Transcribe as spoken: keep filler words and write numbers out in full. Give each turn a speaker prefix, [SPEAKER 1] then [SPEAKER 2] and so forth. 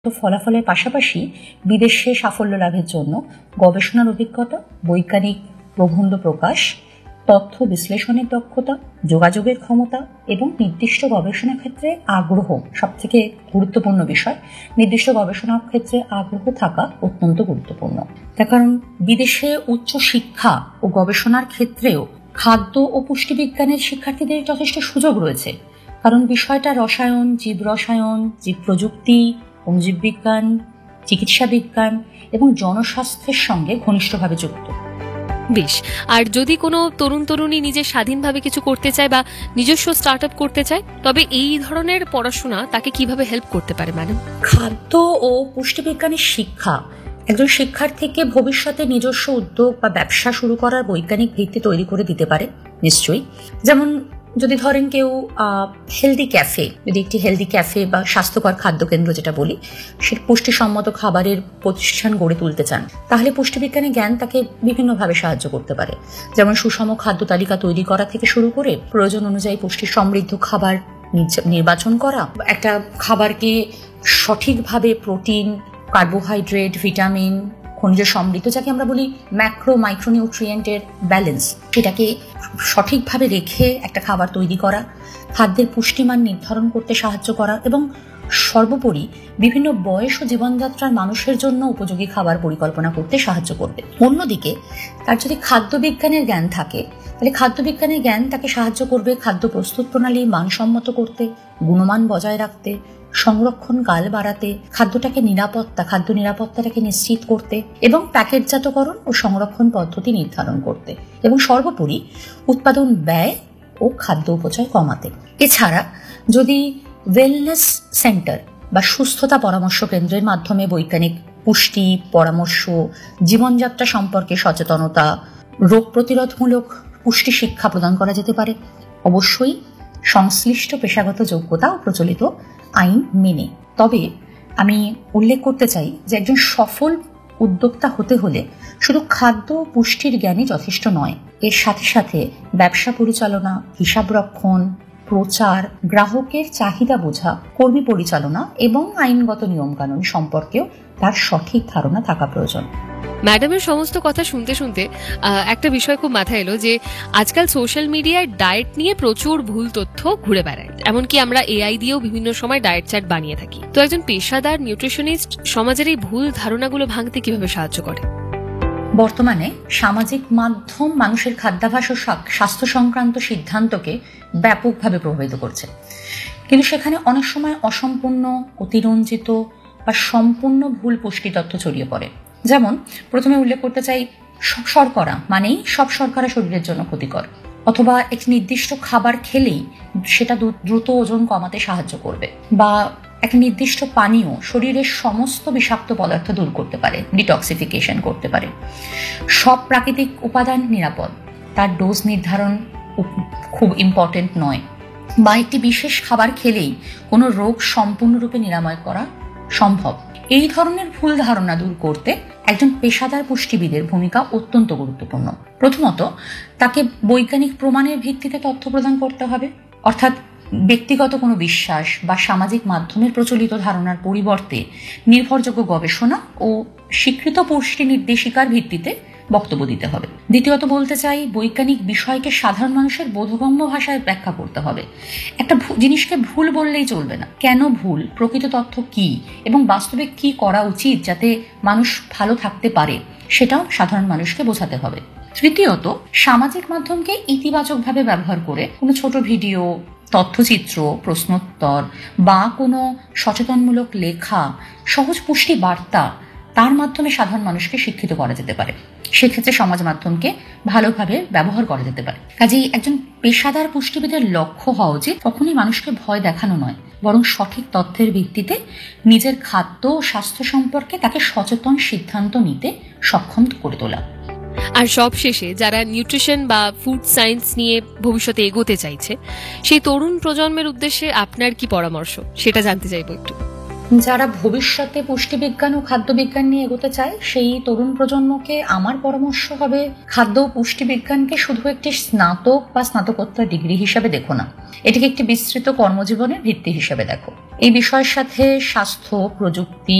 [SPEAKER 1] ফলাফলের পাশাপাশি বিদেশে সাফল্য লাভের জন্য গবেষণার অভিজ্ঞতা, বৈজ্ঞানিক প্রবন্ধ প্রকাশ, তথ্য বিশ্লেষণের দক্ষতা, যোগাযোগের ক্ষমতা এবং নির্দিষ্ট গবেষণা ক্ষেত্রে আগ্রহ সবথেকে গুরুত্বপূর্ণ বিষয়। নির্দিষ্ট গবেষণা ক্ষেত্রে আগ্রহ থাকা অত্যন্ত গুরুত্বপূর্ণ। তার কারণ বিদেশে উচ্চ শিক্ষা ও গবেষণার ক্ষেত্রেও খাদ্য ও পুষ্টিবিজ্ঞানের শিক্ষার্থীদের যথেষ্ট সুযোগ রয়েছে, কারণ বিষয়টা রসায়ন, জীব রসায়ন, জীব প্রযুক্তি, অণুজীব বিজ্ঞান, চিকিৎসা বিজ্ঞান এবং জনস্বাস্থ্যের সঙ্গে ঘনিষ্ঠভাবে যুক্ত।
[SPEAKER 2] বেশ, আর যদি কোনো তরুণ তরুণী নিজে স্বাধীনভাবে কিছু করতে চায় বা নিজস্ব স্টার্ট আপ করতে চায়, তবে এই ধরনের পড়াশোনা তাকে কিভাবে হেল্প করতে পারে ম্যাডাম?
[SPEAKER 1] খাদ্য ও পুষ্টিবিজ্ঞানের শিক্ষা একজন শিক্ষার্থীকে ভবিষ্যতে নিজস্ব উদ্যোগ বা ব্যবসা শুরু করার বৈজ্ঞানিক ভিত্তি তৈরি করে দিতে পারে নিশ্চয়ই। যেমন যদি ধরেন কেউ হেলদি ক্যাফে, যদি একটি হেলদি ক্যাফে বা স্বাস্থ্যকর খাদ্য কেন্দ্র যেটা বলি, সে পুষ্টিসম্মত খাবারের প্রতিষ্ঠান গড়ে তুলতে চান, তাহলে পুষ্টিবিজ্ঞানের জ্ঞান তাকে বিভিন্নভাবে সাহায্য করতে পারে। যেমন সুষম খাদ্য তালিকা তৈরি করা থেকে শুরু করে প্রয়োজন অনুযায়ী পুষ্টি সমৃদ্ধ খাবার নির্বাচন করা, একটা খাবারকে সঠিকভাবে প্রোটিন, কার্বোহাইড্রেট, ভিটামিন, খনিজ সমৃদ্ধ, যাকে আমরা বলি ম্যাক্রো মাইক্রোনিউট্রিয়েন্টের ব্যালেন্স, সেটাকে সঠিকভাবে রেখে একটা খাবার তৈরি করা, খাদ্যের পুষ্টিমান নির্ধারণ করতে সাহায্য করা এবং সর্বোপরি বিভিন্ন বয়স ও জীবনযাত্রার মানুষের জন্য উপযোগী খাবার পরিকল্পনা করতে সাহায্য করবে। অন্যদিকে তার যদি খাদ্য বিজ্ঞানের জ্ঞান থাকে, তাহলে খাদ্য বিজ্ঞানের জ্ঞান তাকে সাহায্য করবে খাদ্য প্রস্তুত প্রণালী মানসম্মত করতে, গুণমান বজায় রাখতে, সংরক্ষণ কাল বাড়াতে, খাদ্যটাকে নিরাপত্তা খাদ্য নিরাপত্তাটাকে নিশ্চিত করতে এবং প্যাকেটজাতকরণ ও সংরক্ষণ পদ্ধতি নির্ধারণ করতে এবং সর্বোপরি উৎপাদন ব্যয় ও খাদ্য উপচয় কমাতে। এছাড়া যদি ওয়েলনেস সেন্টার বা সুস্থতা পরামর্শ কেন্দ্রের মাধ্যমে বৈজ্ঞানিক পুষ্টি পরামর্শ, জীবনযাত্রা সম্পর্কে সচেতনতা, রোগ প্রতিরোধমূলক পুষ্টি শিক্ষা প্রদান করা যেতে পারে, অবশ্যই সংশ্লিষ্ট পেশাগত যোগ্যতা ও প্রচলিত আইন মেনে। তবে আমি উল্লেখ করতে চাই যে একজন সফল উদ্যোক্তা হতে হলে শুধু খাদ্য ও পুষ্টির জ্ঞানই যথেষ্ট নয়, এর সাথে সাথে ব্যবসা পরিচালনা, হিসাব রক্ষণ, প্রচার, গ্রাহকের চাহিদা বোঝা, কর্মী পরিচালনা এবং আইনগত নিয়মকানুন সম্পর্কেও তার সঠিক ধারণা থাকা প্রয়োজন।
[SPEAKER 2] ম্যাডামের সমস্ত কথা শুনতে শুনতে একটা বিষয় খুব মাথায় এলো যে আজকাল সোশ্যাল মিডিয়ায় ডায়েট নিয়ে প্রচুর ভুল তথ্য ঘুরে বেড়ায়, এমনকি আমরা এআই দিয়েও বিভিন্ন সময় ডায়েট চার্ট বানিয়ে থাকি। তো একজন পেশাদার নিউট্রিশনিস্ট সমাজের এই ভুল ধারণাগুলো ভাঙতে কিভাবে সাহায্য করে?
[SPEAKER 1] বর্তমানে সামাজিক মাধ্যম মানুষের খাদ্যাভ্যাস ও স্বাস্থ্য সংক্রান্ত সিদ্ধান্তকে ব্যাপকভাবে প্রভাবিত করছে, কিন্তু সেখানে অনেক সময় অসম্পূর্ণ, অতিরঞ্জিত বা সম্পূর্ণ ভুল পুষ্টি তথ্য ছড়িয়ে পড়ে। যেমন প্রথমে উল্লেখ করতে চাই, সব শর্করা মানেই সব শর্করা শরীরের জন্য ক্ষতিকর, অথবা একটি নির্দিষ্ট খাবার খেলেই সেটা দ্রুত ওজন কমাতে সাহায্য করবে, বা একটা নির্দিষ্ট পানীয় শরীরের সমস্ত বিষাক্ত পদার্থ দূর করতে পারে, ডিটক্সিফিকেশন করতে পারে। সব প্রাকৃতিক উপাদান নিরাপদ, তার ডোজ নির্ধারণ খুব ইম্পর্টেন্ট নয়, বা একটি বিশেষ খাবার খেলেই কোনো রোগ সম্পূর্ণরূপে নিরাময় করা সম্ভব। এই ধরনের ভুল ধারণা দূর করতে একজন পেশাদার পুষ্টিবিদের ভূমিকা অত্যন্ত গুরুত্বপূর্ণ। প্রথমত, তাকে বৈজ্ঞানিক প্রমাণের ভিত্তিতে তথ্য প্রদান করতে হবে, অর্থাৎ ব্যক্তিগত কোনো বিশ্বাস বা সামাজিক মাধ্যমের প্রচলিত ধারণার পরিবর্তে নির্ভরযোগ্য গবেষণা ও স্বীকৃত পুষ্টি নির্দেশিকার ভিত্তিতে বক্তব্য দিতে হবে। দ্বিতীয়ত বলতে চাই, বৈজ্ঞানিক বিষয়কে সাধারণ মানুষের বোধগম্য ভাষায় ব্যাখ্যা করতে হবে। একটা জিনিসকে ভুল বললেই চলবে না, কেন ভুল, প্রকৃত তথ্য কি এবং বাস্তবে কি করা উচিত যাতে মানুষ ভালো থাকতে পারে, সেটাও সাধারণ মানুষকে বোঝাতে হবে। তৃতীয়ত, সামাজিক মাধ্যমকে ইতিবাচকভাবে ব্যবহার করে কোনো ছোট ভিডিও, তথ্যচিত্র, প্রশ্নোত্তর বা কোনো সচেতনমূলক লেখা, সহজ পুষ্টি বার্তা, তার মাধ্যমে সাধারণ মানুষকে শিক্ষিত করা যেতে পারে। সেক্ষেত্রে সমাজ মাধ্যমকে ভালোভাবে ব্যবহার করা যেতে পারে। কাজেই একজন পেশাদার পুষ্টিবিদের লক্ষ্য হওয়া উচিত কখনই মানুষকে ভয় দেখানো নয়, বরং সঠিক তথ্যের ভিত্তিতে নিজের খাদ্য ও স্বাস্থ্য সম্পর্কে তাকে সচেতন সিদ্ধান্ত নিতে সক্ষম করে তোলা।
[SPEAKER 2] আর সব শেষে যারা নিউট্রিশন বা ফুড সায়েন্স নিয়ে ভবিষ্যতে এগোতে চাইছে, সেই তরুণ প্রজন্মের উদ্দেশ্যে আপনার কি পরামর্শ, সেটা জানতে চাইবো একটু।
[SPEAKER 1] যারা ভবিষ্যতে পুষ্টিবিজ্ঞান ও খাদ্যবিজ্ঞান নিয়ে এগোতে চায়, সেই তরুণ প্রজন্মকে আমার পরামর্শ হবে, খাদ্য ও পুষ্টিবিজ্ঞানকে শুধু একটি স্নাতক বা স্নাতকোত্তর ডিগ্রি হিসেবে দেখো না, এটিকে একটি বিস্তৃত কর্মজীবনের ভিত্তি হিসেবে দেখো। এই বিষয়ের সাথে স্বাস্থ্য, প্রযুক্তি,